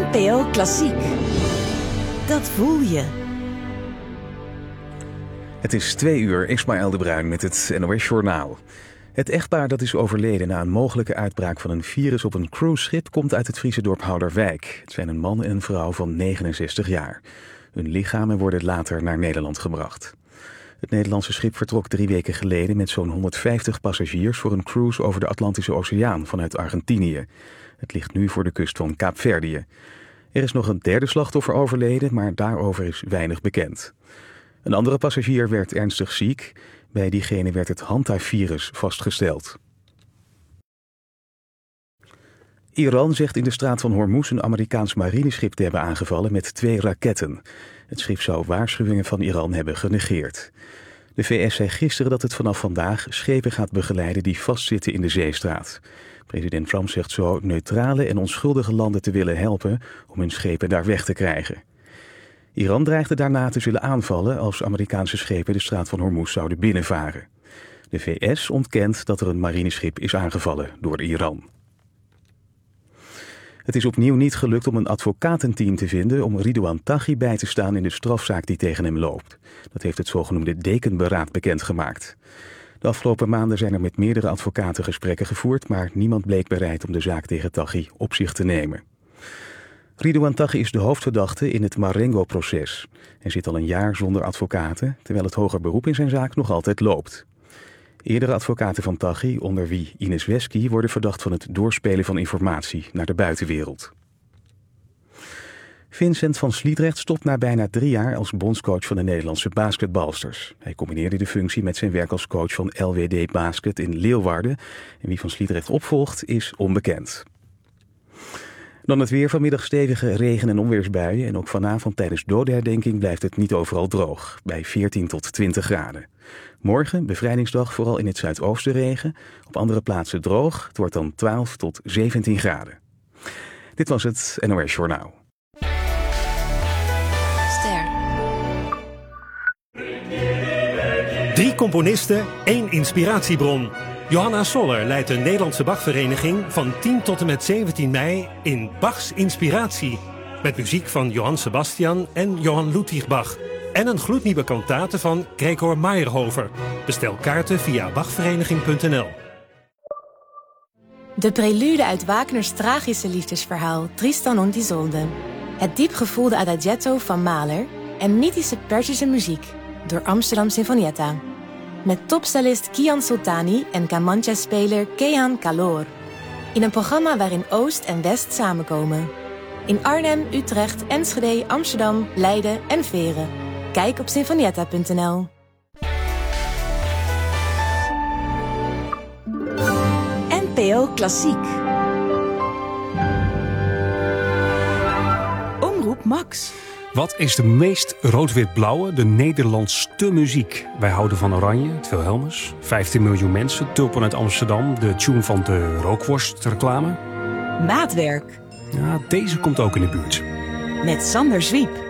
NPO Klassiek. Dat voel je. Het is 2:00, Ismaël de Bruin met het NOS Journaal. Het echtpaar dat is overleden na een mogelijke uitbraak van een virus op een cruiseschip komt uit het Friese dorp Houderwijk. Het zijn een man en een vrouw van 69 jaar. Hun lichamen worden later naar Nederland gebracht. Het Nederlandse schip vertrok 3 weken geleden met zo'n 150 passagiers voor een cruise over de Atlantische Oceaan vanuit Argentinië. Het ligt nu voor de kust van Kaapverdië. Er is nog een derde slachtoffer overleden, maar daarover is weinig bekend. Een andere passagier werd ernstig ziek. Bij diegene werd het hantavirus vastgesteld. Iran zegt in de straat van Hormuz een Amerikaans marineschip te hebben aangevallen met 2 raketten. Het schip zou waarschuwingen van Iran hebben genegeerd. De VS zei gisteren dat het vanaf vandaag schepen gaat begeleiden die vastzitten in de zeestraat. President Trump zegt zo neutrale en onschuldige landen te willen helpen om hun schepen daar weg te krijgen. Iran dreigde daarna te zullen aanvallen als Amerikaanse schepen de straat van Hormuz zouden binnenvaren. De VS ontkent dat er een marineschip is aangevallen door Iran. Het is opnieuw niet gelukt om een advocatenteam te vinden om Ridouan Taghi bij te staan in de strafzaak die tegen hem loopt. Dat heeft het zogenoemde Dekenberaad bekendgemaakt. De afgelopen maanden zijn er met meerdere advocaten gesprekken gevoerd, maar niemand bleek bereid om de zaak tegen Taghi op zich te nemen. Ridouan Taghi is de hoofdverdachte in het Marengo-proces. Hij zit al een jaar zonder advocaten, terwijl het hoger beroep in zijn zaak nog altijd loopt. Eerdere advocaten van Taghi, onder wie Ines Wesky, worden verdacht van het doorspelen van informatie naar de buitenwereld. Vincent van Sliedrecht stopt na bijna 3 jaar als bondscoach van de Nederlandse basketbalsters. Hij combineerde de functie met zijn werk als coach van LWD Basket in Leeuwarden. En wie van Sliedrecht opvolgt is onbekend. Dan het weer, vanmiddag stevige regen- en onweersbuien. En ook vanavond tijdens dodenherdenking blijft het niet overal droog, bij 14 tot 20 graden. Morgen, bevrijdingsdag, vooral in het zuidoosten regen. Op andere plaatsen droog. Het wordt dan 12 tot 17 graden. Dit was het NOS Journaal. Ster. 3 componisten, 1 inspiratiebron. Johanna Soller leidt de Nederlandse Bachvereniging van 10 tot en met 17 mei in Bachs Inspiratie. Met muziek van Johann Sebastian en Johann Ludwig Bach. En een gloednieuwe kantate van Gregor Meyerhofer. Bestel kaarten via bachvereniging.nl. De prelude uit Wagners tragische liefdesverhaal Tristan und Isolde. Het diepgevoelde adagietto van Mahler en mythische Perzische muziek door Amsterdam Sinfonietta. Met topcellist Kian Sultani en Kamancha-speler Kehan Kalor. In een programma waarin Oost en West samenkomen. In Arnhem, Utrecht, Enschede, Amsterdam, Leiden en Veren. Kijk op sinfonietta.nl. NPO Klassiek. Omroep Max. Wat is de meest rood-wit-blauwe, de Nederlandste muziek? Wij houden van Oranje, het Wilhelmus, 15 miljoen mensen, Tulpen uit Amsterdam, de tune van de rookworstreclame. Maatwerk. Ja, deze komt ook in de buurt. Met Sander Zwiep.